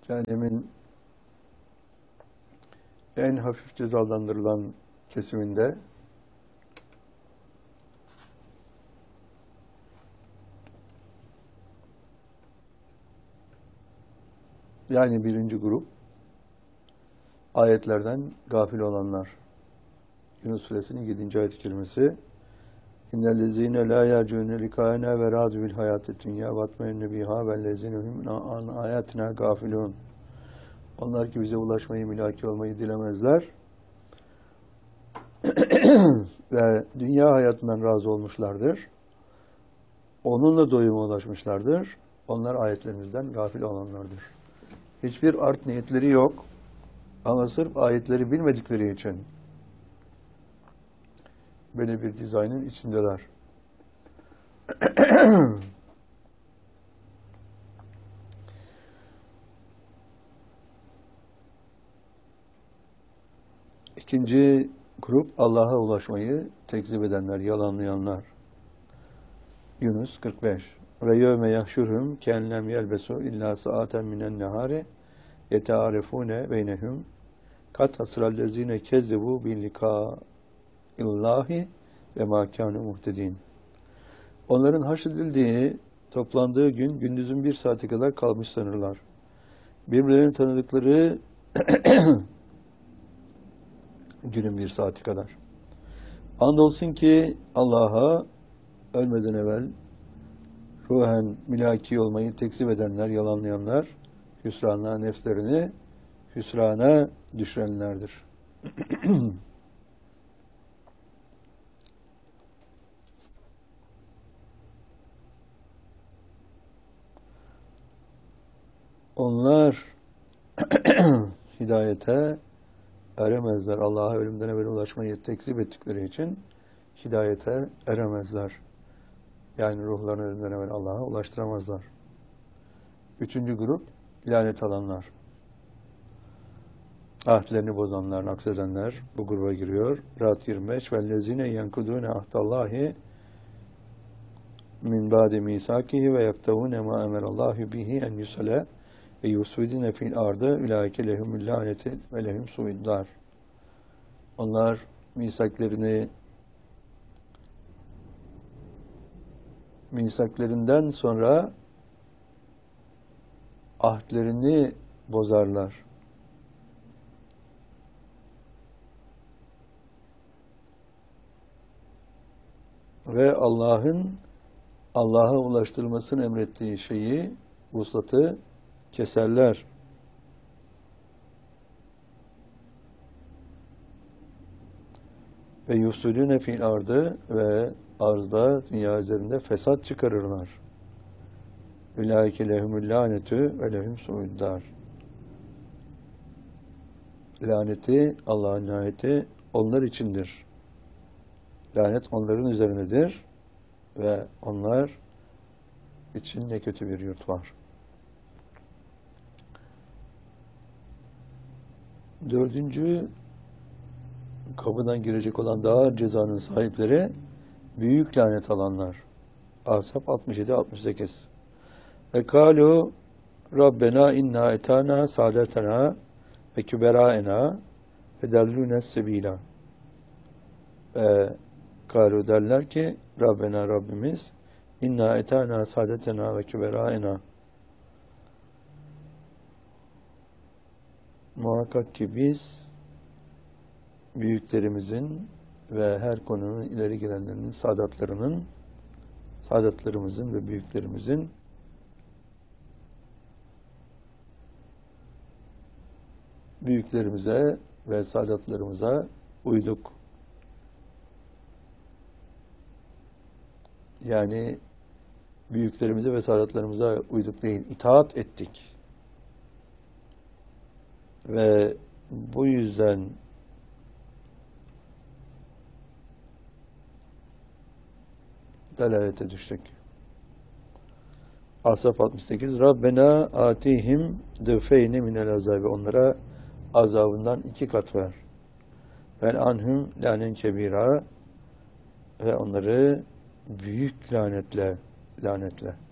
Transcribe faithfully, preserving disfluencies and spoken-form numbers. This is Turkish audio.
Cehennemin en hafif cezalandırılan kesiminde yani birinci grup ayetlerden gafil olanlar. Yunus Suresinin yedinci ayet-i kerimesi İnnellezîne lâ yercûne likâena ve râdü bil hayâti dünyâ vatmeyenne bihâ vellezîne hum an âyâtinâ gâfilûn. Onlar ki bize ulaşmayı, mülaki olmayı dilemezler ve dünya hayatından razı olmuşlardır. Onunla doyuma ulaşmışlardır. Onlar ayetlerimizden gafil olanlardır. Hiçbir art niyetleri yok ama sırf ayetleri bilmedikleri için böyle bir dizaynın içindeler. İkinci grup Allah'a ulaşmayı tekzip edenler, yalanlayanlar. Yunus kırk beş. Ve yevme yahşurhum kenlem yelbesu illa saaten minen nehari yetearifune beynehum kat hasrallezine kezzebu bin lika illahi ve makânu muhtedin. Onların haşredildiği, toplandığı gün gündüzün bir saati kadar kalmış sanırlar. Birbirlerini tanıdıkları günün bir saati kadar. Andolsun ki Allah'a ölmeden evvel ruhen mülaki olmayı tekzip edenler, yalanlayanlar, hüsranla nefslerini hüsrana düşürenlerdir. Onlar hidayete eremezler. Allah'a ölümden evvel ulaşmayı tekzip ettikleri için hidayete eremezler. Yani ruhlarını ölümden evvel Allah'a ulaştıramazlar. Üçüncü grup lanet alanlar. Ahdlerini bozanlar, naksedenler bu gruba giriyor. Ra'd yirmi beş vellezine yankudune ahdallahi min ba'di misakihi ve yaktavune ma emerallahu bihi en yusale ve yusudine fil ardı ulaike lehumul laneti ve lehum suiddar. Onlar misaklerini misaklerinden sonra ahdlerini bozarlar. Ve Allah'ın Allah'a ulaştırılmasını emrettiği şeyi, vuslatı keserler. Ve yufsidûne fil ardı ve arzda, dünya üzerinde fesat çıkarırlar. Ulaike lehumul lanetü ve lehum suiddar. Laneti, Allah'ın laneti onlar içindir. Lanet onların üzerinedir ve onlar için ne kötü bir yurt var. Dördüncü kapıdan girecek olan daha ağır cezanın sahipleri büyük lanet alanlar. Ashab altmış yedi altmış sekiz. Ve kalu Rabbena inna etana saadetena ve küberaena ve dellûnes sebîlâ. Ve kalu derler ki Rabbena Rabbimiz inna etana saadetena ve küberaena. Muhakkak ki biz büyüklerimizin ve her konunun ileri gelenlerinin saadatlarının, saadatlarımızın ve büyüklerimizin büyüklerimize ve saadatlarımıza uyduk. Yani büyüklerimize ve saadatlarımıza uyduk değil, itaat ettik. Ve bu yüzden delalete düştük. Ashab altmış sekiz. Rabbena atihim dıfeyni minel azabi. Onlara azabından iki kat ver. Vel anhum lanen kebira. Ve onları büyük lanetle, lanetle.